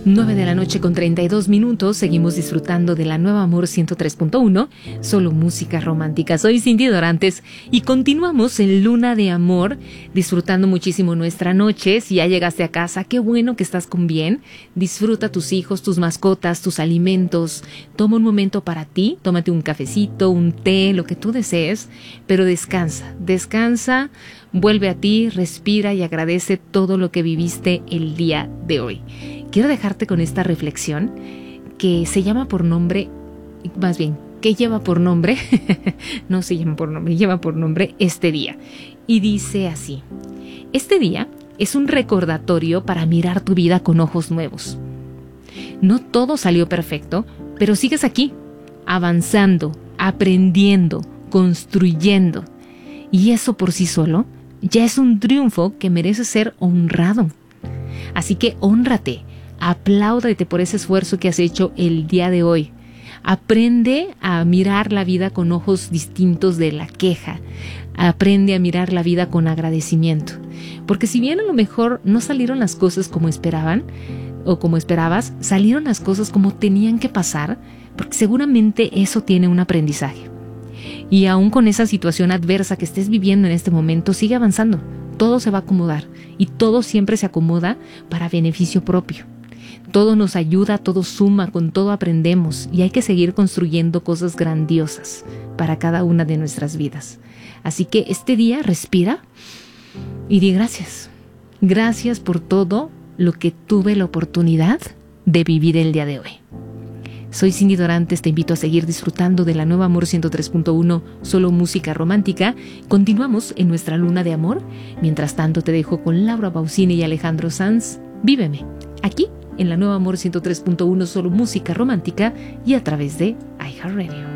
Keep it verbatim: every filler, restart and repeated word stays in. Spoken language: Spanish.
nueve de la noche con treinta y dos minutos. Seguimos disfrutando de la Nueva Amor ciento tres punto uno, solo música romántica. Soy Cindy Dorantes y continuamos en Luna de Amor, disfrutando muchísimo nuestra noche. Si ya llegaste a casa, qué bueno que estás con bien. Disfruta tus hijos, tus mascotas, tus alimentos. Toma un momento para ti, tómate un cafecito, un té, lo que tú desees, pero descansa, descansa, vuelve a ti, respira y agradece todo lo que viviste el día de hoy. Quiero dejarte con esta reflexión que se llama por nombre, más bien, que lleva por nombre, no se llama por nombre, lleva por nombre este día. Y dice así: este día es un recordatorio para mirar tu vida con ojos nuevos. No todo salió perfecto, pero sigues aquí, avanzando, aprendiendo, construyendo. Y eso por sí solo ya es un triunfo que merece ser honrado. Así que hónrate. Apláudate por ese esfuerzo que has hecho el día de hoy. Aprende a mirar la vida con ojos distintos de la queja. Aprende a mirar la vida con agradecimiento. Porque si bien a lo mejor no salieron las cosas como esperaban o como esperabas, salieron las cosas como tenían que pasar, porque seguramente eso tiene un aprendizaje. Y aún con esa situación adversa que estés viviendo en este momento, sigue avanzando. Todo se va a acomodar y todo siempre se acomoda para beneficio propio. Todo nos ayuda, todo suma, con todo aprendemos y hay que seguir construyendo cosas grandiosas para cada una de nuestras vidas. Así que este día respira y di gracias. Gracias por todo lo que tuve la oportunidad de vivir el día de hoy. Soy Cindy Dorantes, te invito a seguir disfrutando de la Nueva Amor ciento tres punto uno, solo música romántica. Continuamos en nuestra luna de amor. Mientras tanto te dejo con Laura Pausini y Alejandro Sanz. Víveme, aquí en la Nueva Amor ciento tres punto uno, solo música romántica y a través de iHeartRadio.